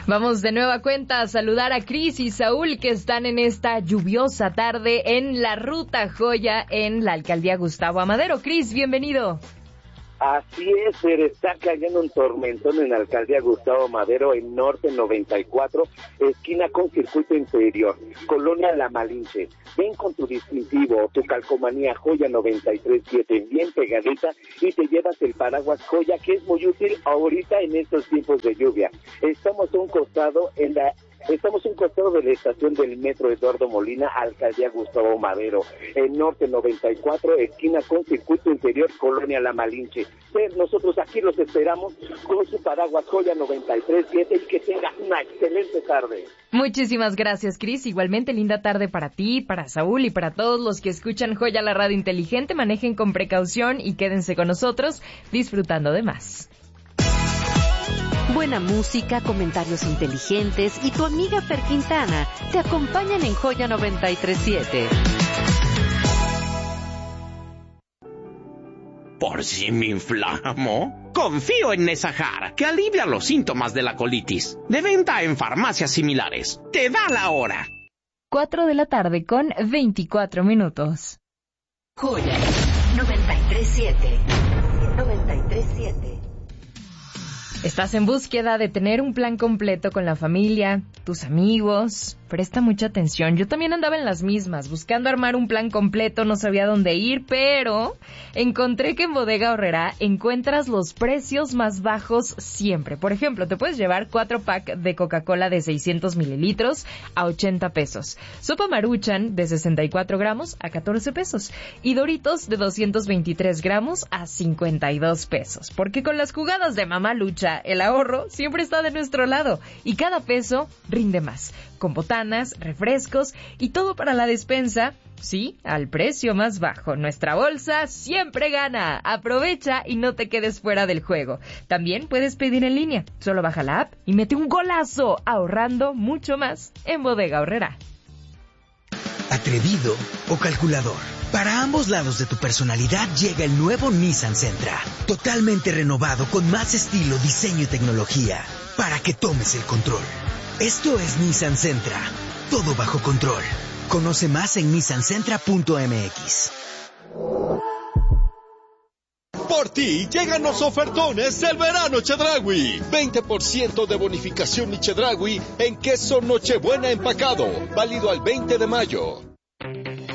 Vamos de nueva cuenta a saludar a Cris y Saúl, que están en esta lluviosa tarde en la Ruta Joya en la Alcaldía Gustavo Amadero. Cris, bienvenido. Así es, pero está cayendo un tormentón en la Alcaldía Gustavo Madero, en Norte 94, esquina con Circuito Interior, Colonia La Malinche. Ven con tu distintivo, tu calcomanía Joya 93.7, bien pegadita, y te llevas el paraguas Joya, que es muy útil ahorita en estos tiempos de lluvia. Estamos a un costado de la estación del Metro Eduardo Molina, Alcaldía Gustavo Madero, en Norte 94, esquina con Circuito Interior, Colonia La Malinche. Nosotros aquí los esperamos con su paraguas Joya 93.7 y que tenga una excelente tarde. Muchísimas gracias, Cris. Igualmente, linda tarde para ti, para Saúl y para todos los que escuchan Joya, la radio inteligente. Manejen con precaución y quédense con nosotros disfrutando de más. Buena música, comentarios inteligentes y tu amiga Fer Quintana te acompañan en Joya 93.7. ¿Por si me inflamo? Confío en Nesahar, que alivia los síntomas de la colitis. De venta en farmacias similares. ¡Te da la hora! 4 de la tarde con 24 minutos. Joya 93.7. 93.7. ¿Estás en búsqueda de tener un plan completo con la familia, tus amigos? Presta mucha atención. Yo también andaba en las mismas, buscando armar un plan completo, no sabía dónde ir, pero encontré que en Bodega Aurrerá encuentras los precios más bajos siempre. Por ejemplo, te puedes llevar 4 packs de Coca-Cola de 600 mililitros a 80 pesos. Sopa Maruchan de 64 gramos a 14 pesos. Y Doritos de 223 gramos a 52 pesos. Porque con las jugadas de Mamá Lucha, el ahorro siempre está de nuestro lado y cada peso rinde más, con botanas, refrescos y todo para la despensa, sí, al precio más bajo. Nuestra bolsa siempre gana. Aprovecha y no te quedes fuera del juego. También puedes pedir en línea, solo baja la app y mete un golazo, ahorrando mucho más en Bodega Aurrerá. ¿Atrevido o calculador? Para ambos lados de tu personalidad llega el nuevo Nissan Sentra. Totalmente renovado con más estilo, diseño y tecnología. Para que tomes el control. Esto es Nissan Sentra. Todo bajo control. Conoce más en nissansentra.mx. Por ti llegan los ofertones del verano Chedraui. 20% de bonificación y Chedraui en queso Nochebuena empacado. Válido al 20 de mayo.